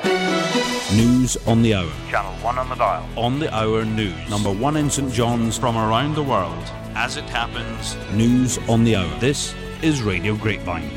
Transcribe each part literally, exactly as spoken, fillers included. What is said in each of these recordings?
News on the hour. Channel one on the dial. On the hour news. Number one in St John's from around the world. As it happens, news on the hour. This is Radio Grapevine.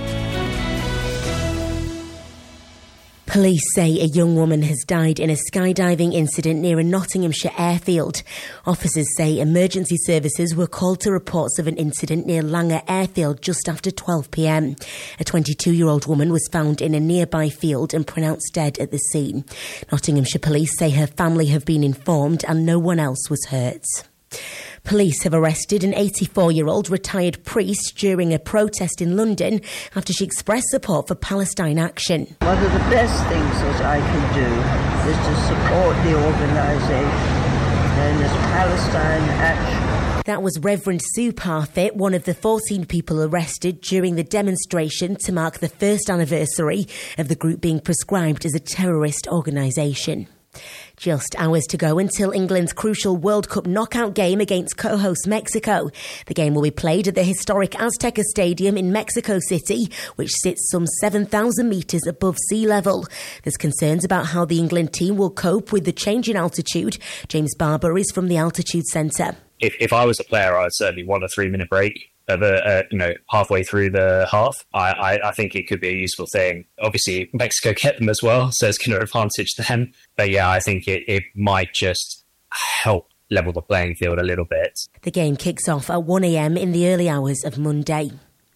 Police say a young woman has died in a skydiving incident near a Nottinghamshire airfield. Officers say emergency services were called to reports of an incident near Langer Airfield just after twelve p m. A twenty-two-year-old woman was found in a nearby field and pronounced dead at the scene. Nottinghamshire police say her family have been informed and no one else was hurt. Police have arrested an eighty-four-year-old retired priest during a protest in London after she expressed support for Palestine Action. One of the best things that I can do is to support the organisation known as Palestine Action. That was Reverend Sue Parfitt, one of the fourteen people arrested during the demonstration to mark the first anniversary of the group being prescribed as a terrorist organisation. Just hours to go until England's crucial World Cup knockout game against co-host Mexico. The game will be played at the historic Azteca Stadium in Mexico City, which sits some seven thousand metres above sea level. There's concerns about how the England team will cope with the change in altitude. James Barber is from the Altitude Centre. If, if I was a player, I'd certainly want a three-minute break. Of a, uh, you know, halfway through the half. I, I, I think it could be a useful thing. Obviously, Mexico get them as well, so it's going to advantage them. But yeah, I think it, it might just help level the playing field a little bit. The game kicks off at one a m in the early hours of Monday.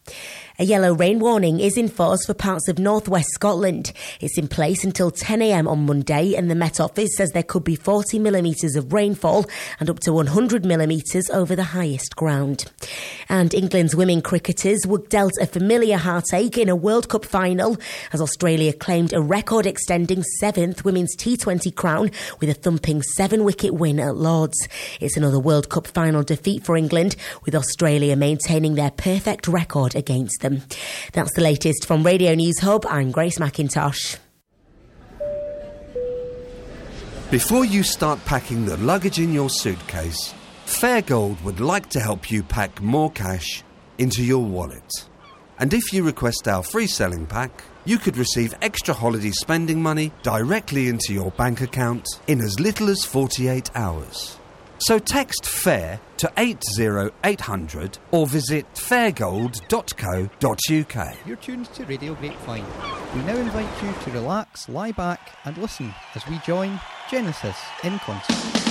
A yellow rain warning is in force for parts of northwest Scotland. It's in place until ten a m on Monday, and the Met Office says there could be forty millimetres of rainfall and up to one hundred millimetres over the highest ground. And England's women cricketers were dealt a familiar heartache in a World Cup final as Australia claimed a record-extending seventh Women's T twenty crown with a thumping seven-wicket win at Lord's. It's another World Cup final defeat for England, with Australia maintaining their perfect record against them. That's the latest from Radio News Hub. I'm Grace McIntosh. Before you start packing the luggage in your suitcase, Fairgold would like to help you pack more cash into your wallet. And if you request our free selling pack, you could receive extra holiday spending money directly into your bank account in as little as forty-eight hours. So text FAIR to eight zero eight hundred or visit fairgold dot co dot u k. You're tuned to Radio Grapevine. We now invite you to relax, lie back and listen as we join Genesis in concert.